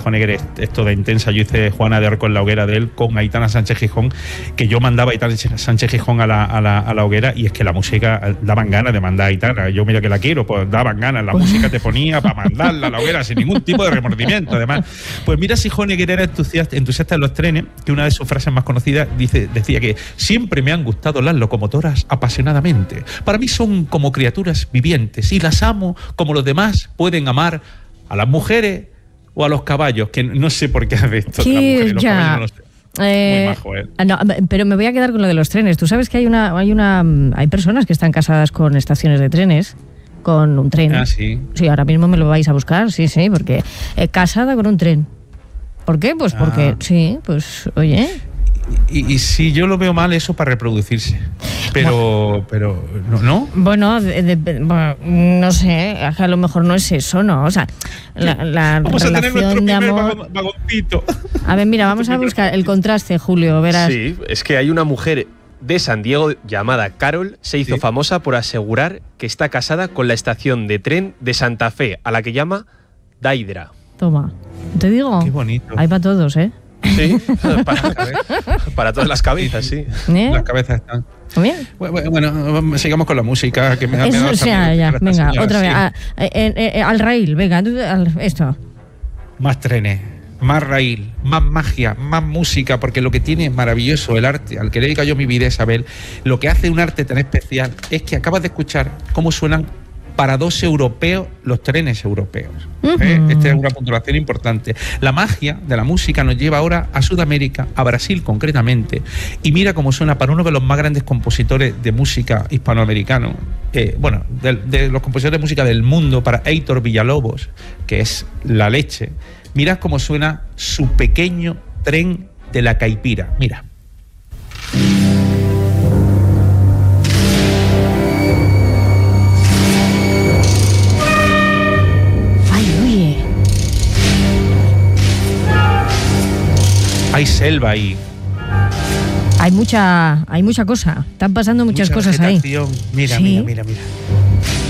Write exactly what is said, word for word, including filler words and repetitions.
Honegger es toda intensa. Yo hice Juana de Arco en la hoguera de él con Aitana Sánchez Gijón, que yo mandaba a Aitana Sánchez Gijón a la, a la, a la hoguera, y es que la música daban ganas de mandar a Aitana. Yo mira que la quiero, pues daban ganas, la música te ponía para mandarla a la hoguera sin ningún tipo de remordimiento. Además, pues mira si Honegger era entusiasta, entusiasta en los trenes, que una de sus frases más conocidas dice, decía que siempre me han gustado las locomotoras apasionadamente. Para mí son como criaturas vivientes y las amo como los demás pueden amar a las mujeres o a los caballos, que no sé por qué hace esto. Sí, las mujeres, los ya. caballos no lo sé. Eh, Muy majo, ¿eh? No, pero me voy a quedar con lo de los trenes. Tú sabes que hay una, hay una, hay personas que están casadas con estaciones de trenes, con un tren. Ah, sí. Sí, ahora mismo me lo vais a buscar, sí, sí, porque eh, casada con un tren. ¿Por qué? Pues porque, ah. sí, pues, oye. Y, y si yo lo veo mal, eso para reproducirse. Pero, bueno, pero ¿no? ¿no? Bueno, de, de, bueno, no sé, a lo mejor no es eso, ¿no? O sea, la, la vamos relación a tener nuestro de primer amor... vagoncito. A ver, mira, vamos a buscar el contraste, Julio, verás. Sí, es que hay una mujer de San Diego llamada Carol, se hizo ¿sí? famosa por asegurar que está casada con la estación de tren de Santa Fe, a la que llama Daidra. Toma, te digo, qué bonito. Hay para todos, ¿eh? Sí, para, para todas las cabezas, sí. ¿Eh? Las cabezas están. Bien. Bueno, bueno, sigamos con la música. Que me ha, Eso, me ha dado o sea, ya, venga, señora, otra sí. vez. A, eh, eh, al raíl, venga, al, esto. Más trenes, más raíl, más magia, más música, porque lo que tiene es maravilloso el arte. Al que le dedico yo mi vida, Isabel, lo que hace un arte tan especial es que acabas de escuchar cómo suenan para dos europeos los trenes europeos. Uh-huh. ¿eh? Esta es una puntuación importante. La magia de la música nos lleva ahora a Sudamérica, a Brasil concretamente, y mira cómo suena para uno de los más grandes compositores de música hispanoamericano, eh, bueno, de, de los compositores de música del mundo, para Heitor Villalobos, que es la leche. Mira cómo suena Su pequeño tren de la Caipira. Mira. Hay selva ahí. Hay mucha, hay mucha cosa. Están pasando muchas mucha cosas ahí. Mira, sí. mira, mira, mira.